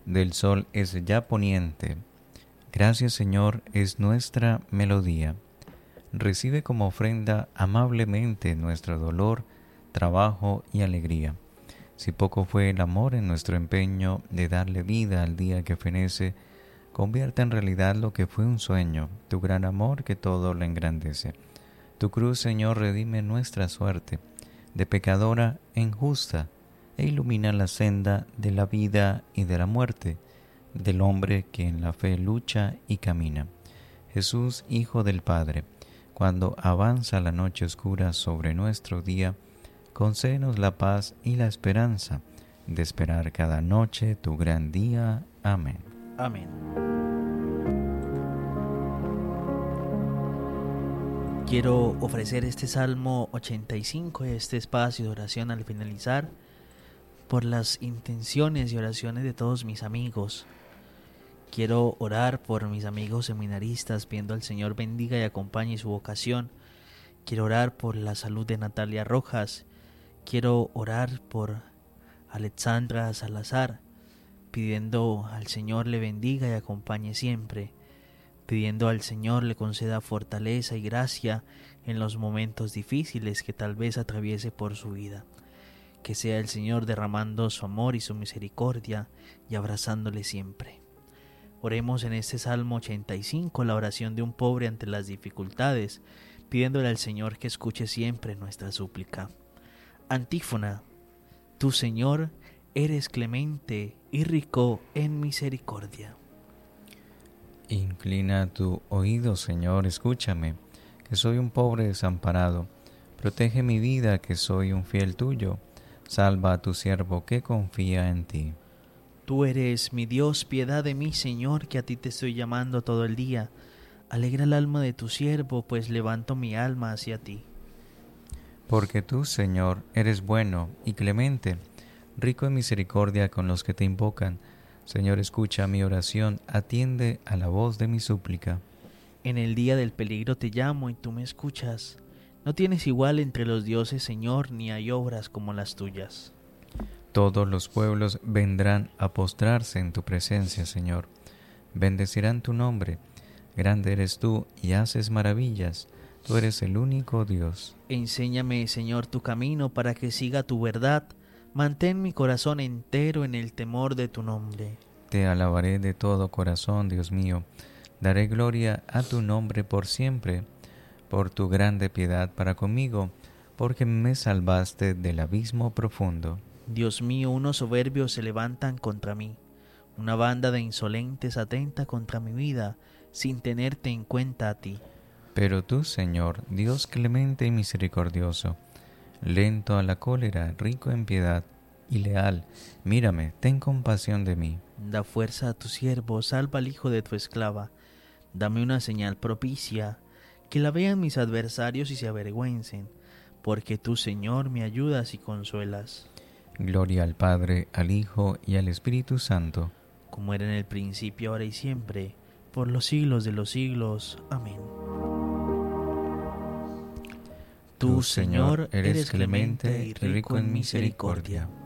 del sol es ya poniente. Gracias, Señor, es nuestra melodía. Recibe como ofrenda amablemente nuestro dolor, trabajo y alegría. Si poco fue el amor en nuestro empeño de darle vida al día que fenece, convierte en realidad lo que fue un sueño, tu gran amor que todo lo engrandece. Tu cruz, Señor, redime nuestra suerte, de pecadora en justa, e ilumina la senda de la vida y de la muerte, del hombre que en la fe lucha y camina. Jesús, Hijo del Padre, cuando avanza la noche oscura sobre nuestro día, concédenos la paz y la esperanza de esperar cada noche tu gran día. Amén. Amén. Quiero ofrecer este Salmo 85, este espacio de oración al finalizar, por las intenciones y oraciones de todos mis amigos. Quiero orar por mis amigos seminaristas, pidiendo al Señor bendiga y acompañe su vocación. Quiero orar por la salud de Natalia Rojas. Quiero orar por Alexandra Salazar, pidiendo al Señor le bendiga y acompañe siempre. Pidiendo al Señor le conceda fortaleza y gracia en los momentos difíciles que tal vez atraviese por su vida. Que sea el Señor derramando su amor y su misericordia y abrazándole siempre. Oremos en este Salmo 85, la oración de un pobre ante las dificultades, pidiéndole al Señor que escuche siempre nuestra súplica. Antífona. Tú, Señor, eres clemente y rico en misericordia. Inclina tu oído, Señor, escúchame, que soy un pobre desamparado. Protege mi vida, que soy un fiel tuyo. Salva a tu siervo que confía en ti. Tú eres mi Dios, piedad de mí, Señor, que a ti te estoy llamando todo el día. Alegra el alma de tu siervo, pues levanto mi alma hacia ti. Porque tú, Señor, eres bueno y clemente, rico en misericordia con los que te invocan. Señor, escucha mi oración, atiende a la voz de mi súplica. En el día del peligro te llamo y tú me escuchas. No tienes igual entre los dioses, Señor, ni hay obras como las tuyas. Todos los pueblos vendrán a postrarse en tu presencia, Señor. Bendecirán tu nombre. Grande eres tú y haces maravillas. Tú eres el único Dios. Enséñame, Señor, tu camino para que siga tu verdad. Mantén mi corazón entero en el temor de tu nombre. Te alabaré de todo corazón, Dios mío. Daré gloria a tu nombre por siempre, por tu grande piedad para conmigo, porque me salvaste del abismo profundo. Dios mío, unos soberbios se levantan contra mí. Una banda de insolentes atenta contra mi vida, sin tenerte en cuenta a ti. Pero tú, Señor, Dios clemente y misericordioso, lento a la cólera, rico en piedad y leal, mírame, ten compasión de mí. Da fuerza a tu siervo, salva al hijo de tu esclava. Dame una señal propicia, que la vean mis adversarios y se avergüencen, porque tú, Señor, me ayudas y consuelas. Gloria al Padre, al Hijo y al Espíritu Santo, como era en el principio, ahora y siempre, por los siglos de los siglos. Amén. Tú, Señor, eres clemente y rico en misericordia.